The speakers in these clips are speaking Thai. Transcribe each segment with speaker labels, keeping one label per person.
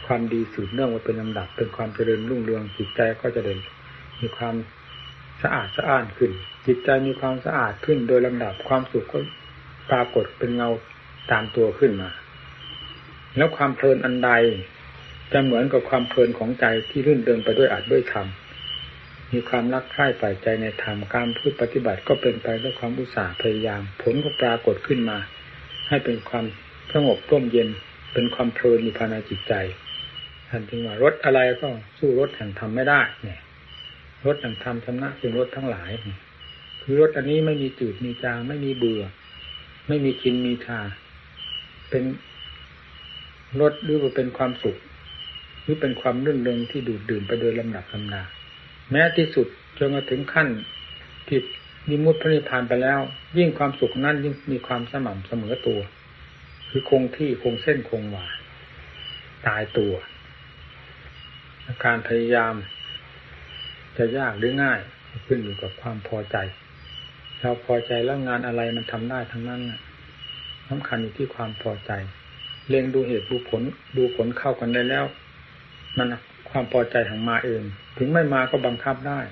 Speaker 1: ความดีสืบเนื่องมาเป็นลำดับเป็นความเจริญรุ่งเรืองจิตใจก็จะเด่นมีความสะอาดสะอ้านขึ้นจิตใจมีความสะอาดขึ้นโดยลำดับความสุขก็ปรากฏเป็นเงาตามตัวขึ้นมาแล้วความเพลินอันใดจะเหมือนกับความเพลินของใจที่รื่นเริงไปด้วยอาจด้วยธรรมมีความรักใคร่ใฝ่ใจในธรรมการพูดปฏิบัติก็เป็นไปด้วยความอุตสาห์พยายามผลก็ปรากฏขึ้นมาให้เป็นความสงบร่มเย็นเป็นความเพลินอยู่ภายในจิตใจท่านจึงว่ารสอะไรก็สู้รสแห่งธรรมไม่ได้เนี่ยรสแห่งธรรมชนะซึ่งรสทั้งหลายคือรสอันนี้ไม่มีจืดมีจางไม่มีเบื่อไม่มีกินมีชาเป็นรสหรือว่าเป็นความสุขหรือเป็นความรื่นเริงที่ดูดดื่มไปโดยลำดับลำดาแม้ที่สุดจนมาถึงขั้นที่วิมุตติพระนิพพานไปแล้วยิ่งความสุขนั้นยิ่งมีความสม่ำเสมอตัวคือคงที่คงเส้นคงวาตายตัวการพยายามจะยากหรือง่ายขึ้นอยู่กับความพอใจเราพอใจแล้วงานอะไรมันทำได้ทั้งนั้นสำคัญอยู่ที่ความพอใจเล็งดูเหตุดูผลเข้ากันได้แล้วมันความพอใจของมาเองถึงไม่มาก็บังคับได้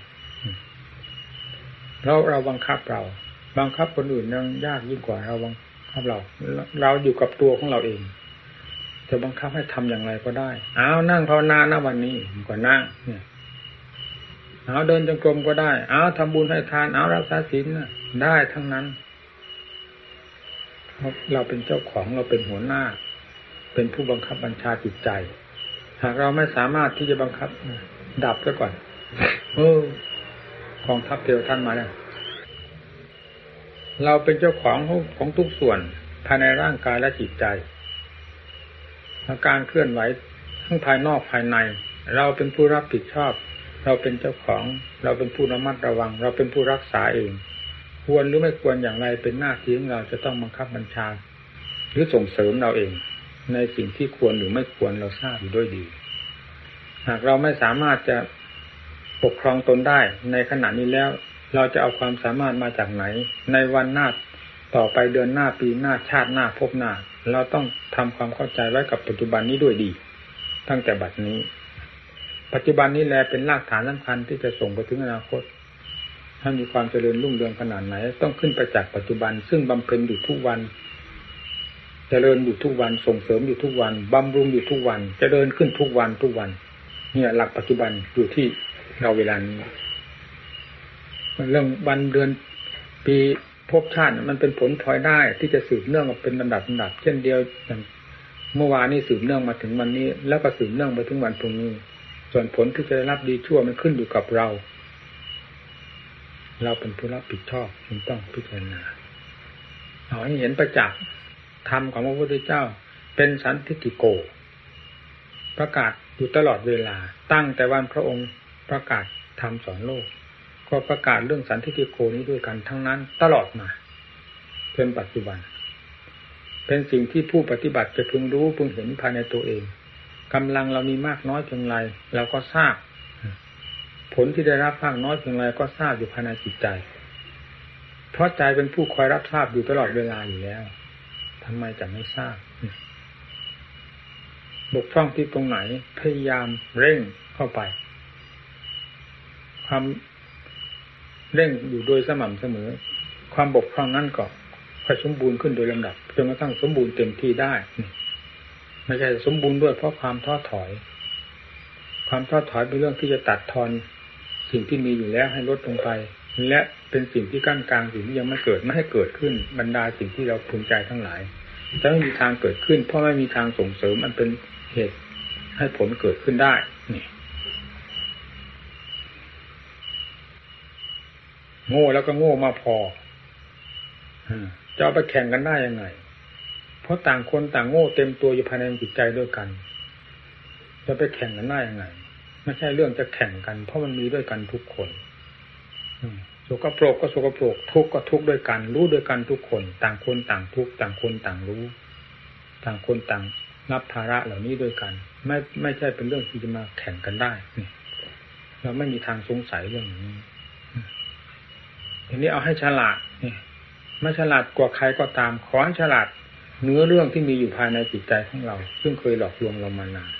Speaker 1: เราบังคับคนอื่นยังยากยิ่งกว่าเราบังคับเราอยู่กับตัวของเราเองจะบังคับให้ทำอย่างไรก็ได้เอานั่งภาวนาณวันนี้ก็นั่งเนี่ยเอาเดินจงกรมก็ได้เอาทำบุญให้ทานเอารักษาศีลได้ทั้งนั้นเราเป็นเจ้าของเราเป็นหัวหน้าเป็นผู้บังคับบัญชาจิตใจหากเราไม่สามารถที่จะบังคับดับซะก่อนกองทัพเทวท่านมาแล้วเราเป็นเจ้าของทุกส่วนภายในร่างกายและจิตใจอาการเคลื่อนไหวทั้งภายนอกภายในเราเป็นผู้รับผิดชอบเราเป็นเจ้าของเราเป็นผู้ระมัดระวังเราเป็นผู้รักษาเองควรหรือไม่ควรอย่างไรเป็นหน้าที่ของเราจะต้องบังคับบัญชาหรือส่งเสริมเราเองในสิ่งที่ควรหรือไม่ควรเราทราบอยู่ด้วยดีหากเราไม่สามารถจะปกครองตนได้ในขณะนี้แล้วเราจะเอาความสามารถมาจากไหนในวันหน้าต่อไปเดือนหน้าปีหน้าชาติหน้าภพหน้าเราต้องทำความเข้าใจไว้กับปัจจุบันนี้ด้วยดีตั้งแต่บัดนี้ปัจจุบันนี้แลเป็นรากฐานสำคัญที่จะส่งไปถึงอนาคตถ้ามีความเจริญรุ่งเรืองขนาดไหนต้องขึ้นไปจากปัจจุบันซึ่งบำเพ็ญอยู่ทุกวันเจริญอยู่ทุกวันส่งเสริมอยู่ทุกวันบำรุงอยู่ทุกวันเจริญขึ้นทุกวันเนี่ยหลักปัจจุบันอยู่ที่เราเวลานี้เรื่องวันเดือนปีภพชาติมันเป็นผลพลอยได้ที่จะสืบเนื่องมาเป็นลำดับเช่นเดียวอย่างเมื่อวานนี้สืบเนื่องมาถึงวันนี้แล้วก็สืบเนื่องไปถึงวันพรุ่งนี้ส่วนผลที่จะได้รับดีชั่วมันขึ้นอยู่กับเราเป็นผู้รับผิดชอบจึงต้องพิจารณาเอาให้เห็นประจักษ์ธรรมของพระพุทธเจ้าเป็นสันทิฏฐิโกประกาศอยู่ตลอดเวลาตั้งแต่วันพระองค์ประกาศธรรมสอนโลกก็ประกาศเรื่องสันทิฏฐิโกนี้ด้วยกันทั้งนั้นตลอดมาจนปัจจุบันเป็นสิ่งที่ผู้ปฏิบัติจะพึงรู้พึงเห็นภายในตัวเองกำลังเรามีมากน้อยเพียงไรเราก็ทราบผลที่ได้รับมากน้อยเพียงไรก็ทราบอยู่ภายในจิตใจเพราะใจเป็นผู้คอยรับทราบอยู่ตลอดเวลาอยู่แล้วทำไมจะไม่ทราบบกพร่องที่ตรงไหนพยายามเร่งเข้าไปความเร่งอยู่โดยสม่ำเสมอความบกพร่องนั้นก็ค่อยสมบูรณ์ขึ้นโดยลำดับจนกระทั่งสมบูรณ์เต็มที่ได้ไม่ใช่สมบูรณ์ด้วยเพราะความท้อถอยเป็นเรื่องที่จะตัดทอนสิ่งที่มีอยู่แล้วให้ลดลงไปและเป็นสิ่งที่กั้นกลางสิ่งที่ยังไม่เกิดไม่ให้เกิดขึ้นบรรดาสิ่งที่เราภูมิใจทั้งหลายจะไม่มีทางเกิดขึ้นเพราะไม่มีทางส่งเสริมมันเป็นเหตุให้ผลเกิดขึ้นได้นี่โง่แล้วก็โง่มาพอจะเอาไปแข่งกันได้ยังไงเพราะต่างคนต่างโง่เต็มตัวอยู่ภายในจิตใจด้วยกันจะไปแข่งกันได้ยังไงไม่ใช่เรื่องจะแข่งกันเพราะมันมีด้วยกันทุกคนสกปรกก็สกปรกทุกข์ก็ทุกข์ด้วยกันรู้ด้วยกันทุกคนต่างคนต่างทุกข์ต่างคนต่างรู้ต่างคนต่างรับภาระเหล่านี้ด้วยกันไม่ใช่เป็นเรื่องที่จะมาแข่งกันได้เราไม่มีทางสงสัยเรื่องนี้ทีนี้เอาให้ฉลาดไม่ฉลาดกว่าใครก็ตามขอให้ฉลาดเนื้อเรื่องที่มีอยู่ภายในจิตใจของเราซึ่งเคยหลอกลวงเรามานาน